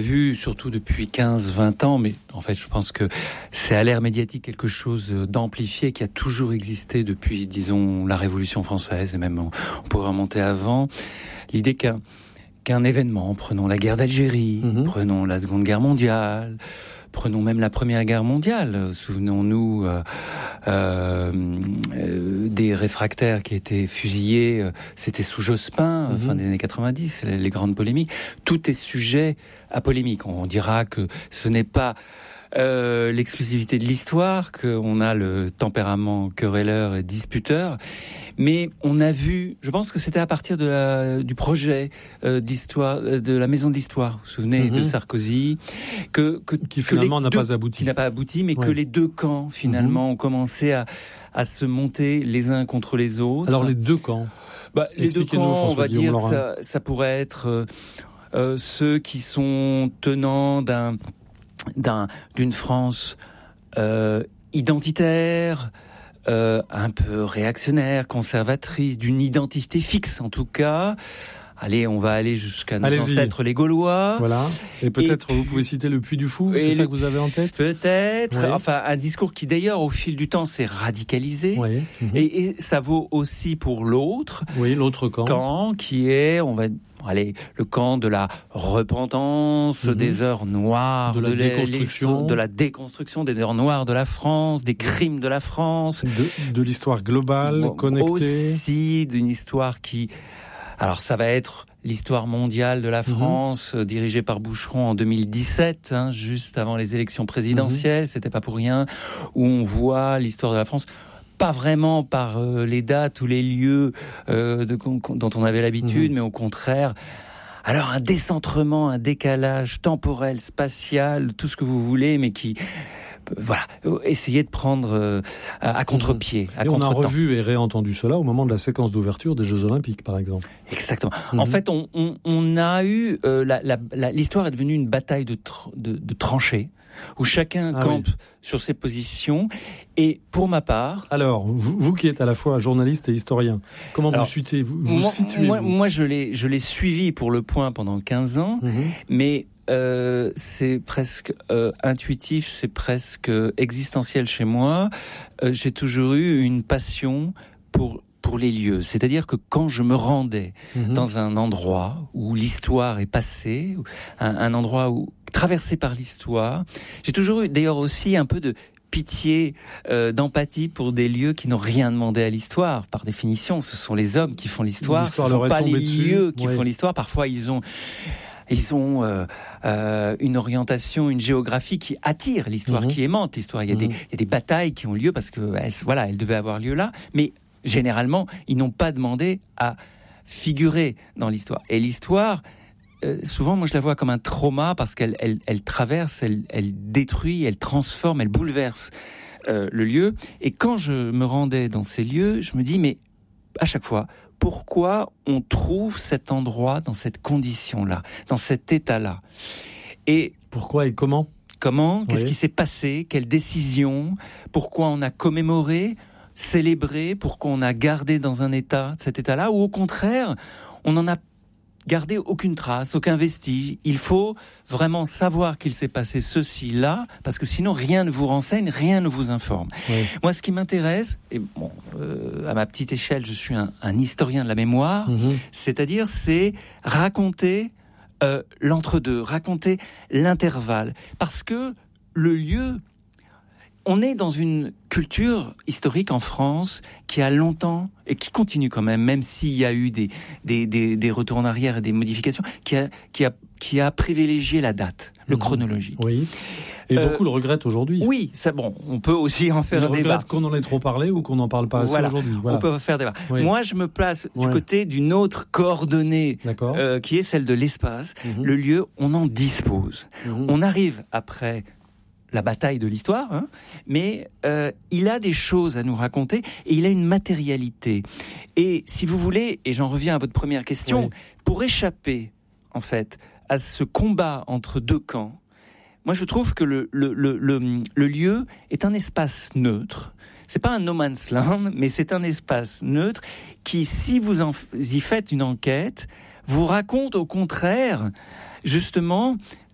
vu, surtout depuis 15-20 ans, mais en fait, je pense que c'est à l'ère médiatique quelque chose d'amplifié qui a toujours existé depuis, disons, la Révolution française, et même on pourrait remonter avant. L'idée qu'un événement, prenons la guerre d'Algérie, prenons la Seconde Guerre mondiale, prenons même la Première Guerre mondiale. Souvenons-nous des réfractaires qui étaient fusillés. C'était sous Jospin, fin des années 90, les grandes polémiques. Tout est sujet à polémique. On dira que ce n'est pas l'exclusivité de l'histoire, qu'on a le tempérament querelleur et disputeur. Mais on a vu, je pense que c'était à partir du projet d'histoire, de la Maison de l'Histoire, vous vous souvenez, de Sarkozy, qui finalement n'a pas abouti. Qui n'a pas abouti, mais que les deux camps, finalement, ont commencé à se monter les uns contre les autres. Alors les deux camps les deux camps, on va dire que ça pourrait être ceux qui sont tenants d'une France identitaire, un peu réactionnaire, conservatrice, d'une identité fixe en tout cas. Allez, on va aller jusqu'à nos ancêtres les Gaulois. Voilà. Et peut-être vous pouvez citer le Puy du Fou, c'est ça que vous avez en tête ? Peut-être. Oui. Enfin, un discours qui d'ailleurs, au fil du temps, s'est radicalisé. Oui. Et ça vaut aussi pour l'autre. Oui, l'autre camp. Qui est, le camp de la repentance, des heures noires, de la déconstruction des heures noires de la France, des crimes de la France. De l'histoire globale, connectée. Aussi d'une histoire qui... Alors ça va être l'histoire mondiale de la France, dirigée par Boucheron en 2017, juste avant les élections présidentielles, c'était pas pour rien, où on voit l'histoire de la France... Pas vraiment par les dates ou les lieux dont on avait l'habitude, mais au contraire, alors un décentrement, un décalage temporel, spatial, tout ce que vous voulez, mais qui... essayer de prendre à contre-pied. Et on a revu et réentendu cela au moment de la séquence d'ouverture des Jeux Olympiques, par exemple. Exactement. En fait, on a eu... l'histoire est devenue une bataille de tranchées, où chacun campe sur ses positions. Et pour ma part... Alors, vous qui êtes à la fois journaliste et historien, comment vous situez Moi, je l'ai suivi pour Le Point pendant 15 ans, mais c'est presque intuitif, c'est presque existentiel chez moi. J'ai toujours eu une passion pour les lieux. C'est-à-dire que quand je me rendais dans un endroit où l'histoire est passée, un endroit traversé par l'histoire, j'ai toujours eu d'ailleurs aussi un peu de pitié, d'empathie pour des lieux qui n'ont rien demandé à l'histoire. Par définition, ce sont les hommes qui font l'histoire, ce ne sont pas les lieux qui font l'histoire. Parfois, ils ont une orientation, une géographie qui attire l'histoire, qui aimante l'histoire. Il y a des batailles qui ont lieu parce que elles devaient avoir lieu là, mais généralement, ils n'ont pas demandé à figurer dans l'histoire. Et l'histoire, souvent, moi, je la vois comme un trauma parce qu'elle traverse, elle détruit, elle transforme, elle bouleverse le lieu. Et quand je me rendais dans ces lieux, je me dis, mais à chaque fois, pourquoi on trouve cet endroit dans cette condition-là, dans cet état-là ? Et pourquoi et comment ? Qu'est-ce qui s'est passé ? Quelle décision ? Pourquoi on a commémoré ? Célébrer, pourquoi on a gardé dans un état, cet état-là, ou au contraire, on n'en a gardé aucune trace, aucun vestige. Il faut vraiment savoir qu'il s'est passé ceci là, parce que sinon rien ne vous renseigne, rien ne vous informe. Moi, ce qui m'intéresse, et à ma petite échelle, je suis un historien de la mémoire, c'est-à-dire c'est raconter l'entre-deux, raconter l'intervalle, parce que le lieu... On est dans une culture historique en France qui a longtemps, et qui continue quand même s'il y a eu des retours en arrière et des modifications, qui a privilégié la date, le chronologique. Oui. Et beaucoup le regrettent aujourd'hui. Oui, on peut aussi en faire un débat. Regrettent qu'on en ait trop parlé ou qu'on n'en parle pas assez aujourd'hui. Voilà. On peut faire débat. Moi, je me place du côté d'une autre coordonnée, qui est celle de l'espace. Le lieu, on en dispose. On arrive après... la bataille de l'histoire, mais il a des choses à nous raconter et il a une matérialité. Et si vous voulez, et j'en reviens à votre première question, pour échapper en fait à ce combat entre deux camps, moi je trouve que le lieu est un espace neutre. C'est pas un no man's land, mais c'est un espace neutre qui, si vous y faites une enquête, vous raconte au contraire justement